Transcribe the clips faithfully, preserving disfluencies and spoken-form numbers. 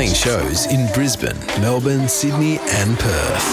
playing shows in Brisbane, Melbourne, Sydney and Perth.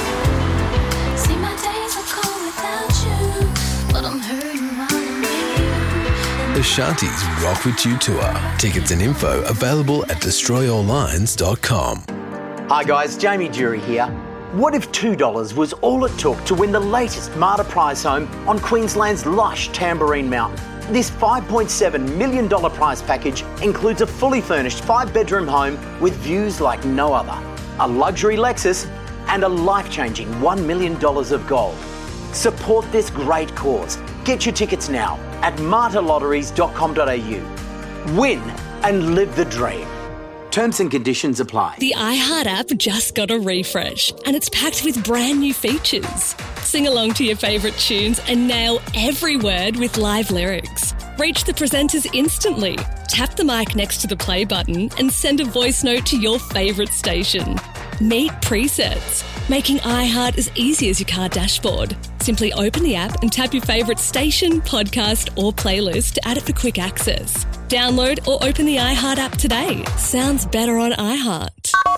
See, my days are cold without you, but I'm hurting while I'm here. Ashanti's Rock With You Tour. Tickets and info available at destroy all lines dot com. Hi guys, Jamie Jury here. What if two dollars was all it took to win the latest Marta prize home on Queensland's lush Tamborine Mountain? This five point seven million dollars prize package includes a fully furnished five-bedroom home with views like no other, a luxury Lexus and a life-changing one million dollars of gold. Support this great cause. Get your tickets now at marta lotteries dot com dot a u. Win and live the dream. Terms and conditions apply. The iHeart app just got a refresh and it's packed with brand new features. Sing along to your favourite tunes and nail every word with live lyrics. Reach the presenters instantly. Tap the mic next to the play button and send a voice note to your favourite station. Meet presets, making iHeart as easy as your car dashboard. Simply open the app and tap your favourite station, podcast or playlist to add it for quick access. Download or open the iHeart app today. Sounds better on iHeart.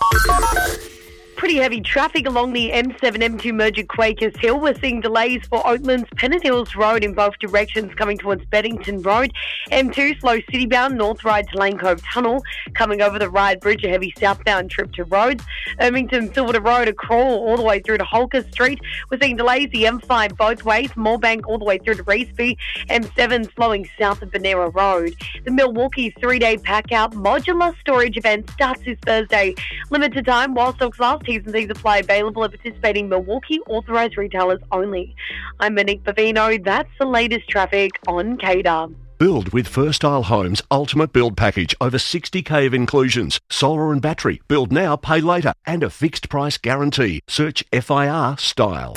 Pretty heavy traffic along the M seven M two merge at Quakers Hill. We're seeing delays for Oatlands Pennant Hills Road in both directions coming towards Beddington Road. M two slow citybound North Ryde to Lane Cove Tunnel. Coming over the Ryde Bridge, a heavy southbound trip to Rhodes. Ermington Silverton Road, a crawl all the way through to Holker Street. We're seeing delays the M five both ways. Moorebank all the way through to Reesby. M seven slowing south of Benera Road. The Milwaukee three-day pack-out modular storage event starts this Thursday. Limited time while stocks last. T's and C's apply, available at participating Milwaukee authorised retailers only. I'm Monique Bavino. That's the latest traffic on K D A R. Build with First Isle Homes Ultimate Build Package. Over sixty k of inclusions. Solar and battery. Build now, pay later. And a fixed price guarantee. Search F I R Style.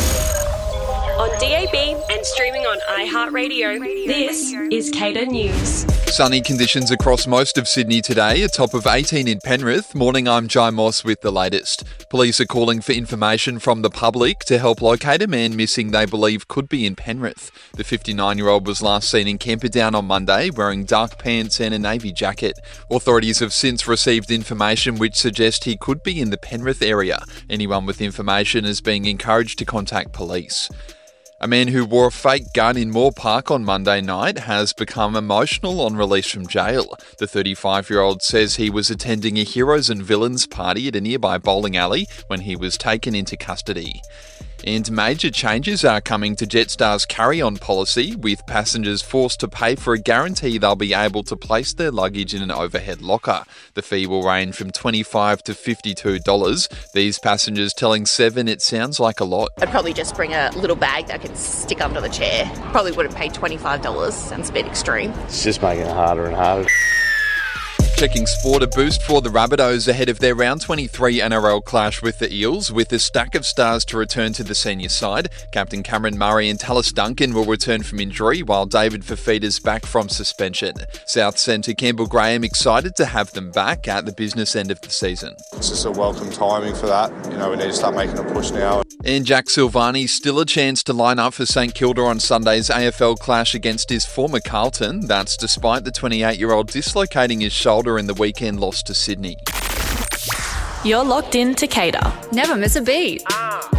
On D A B and streaming on iHeartRadio, this is K D A News. Sunny conditions across most of Sydney today, a top of eighteen in Penrith. Morning, I'm Jai Moss with the latest. Police are calling for information from the public to help locate a man missing they believe could be in Penrith. The fifty-nine-year-old was last seen in Camperdown on Monday wearing dark pants and a navy jacket. Authorities have since received information which suggests he could be in the Penrith area. Anyone with information is being encouraged to contact police. A man who wore a fake gun in Moore Park on Monday night has become emotional on release from jail. The thirty-five-year-old says he was attending a Heroes and Villains party at a nearby bowling alley when he was taken into custody. And major changes are coming to Jetstar's carry-on policy, with passengers forced to pay for a guarantee they'll be able to place their luggage in an overhead locker. The fee will range from twenty-five dollars to fifty-two dollars. These passengers telling Seven it sounds like a lot. I'd probably just bring a little bag that I could stick under the chair. Probably wouldn't pay twenty-five dollars. Sounds a bit extreme. It's just making it harder and harder. Checking sport, a boost for the Rabbitohs ahead of their round twenty-three N R L clash with the Eels, with a stack of stars to return to the senior side. Captain Cameron Murray and Tallis Duncan will return from injury, while David Fifita's back from suspension. South Centre Campbell Graham excited to have them back at the business end of the season. It's just a welcome timing for that. You know, we need to start making a push now. And Jack Silvani still a chance to line up for St Kilda on Sunday's A F L clash against his former Carlton. That's despite the twenty-eight-year-old dislocating his shoulder in the weekend loss to Sydney. You're locked in to K D A. Never miss a beat. Ah.